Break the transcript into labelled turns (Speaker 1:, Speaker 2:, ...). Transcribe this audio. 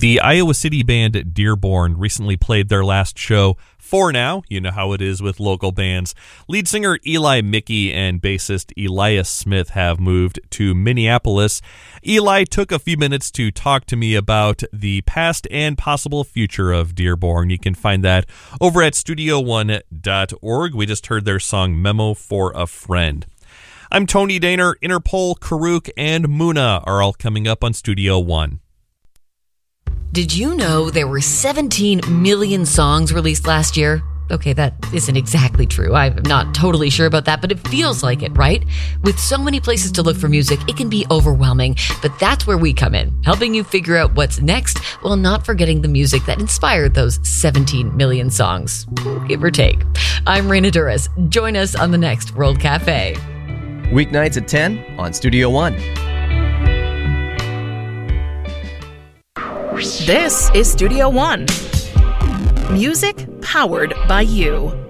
Speaker 1: The Iowa City band Dearborn recently played their last show for now. You know how it is with local bands. Lead singer Eli Mickey and bassist Elias Smith have moved to Minneapolis. Eli took a few minutes to talk to me about the past and possible future of Dearborn. You can find that over at studio1.org. We just heard their song Memo for a Friend. I'm Tony Daner. Interpol, Karuk, and Muna are all coming up on Studio One.
Speaker 2: Did you know there were 17 million songs released last year? Okay, that isn't exactly true. I'm not totally sure about that, but it feels like it, right? With so many places to look for music, it can be overwhelming, but that's where we come in, helping you figure out what's next while not forgetting the music that inspired those 17 million songs, give or take. I'm Raina Duras. Join us on the next World Cafe.
Speaker 3: Weeknights at 10 on Studio One.
Speaker 4: This is Studio One. Music powered by you.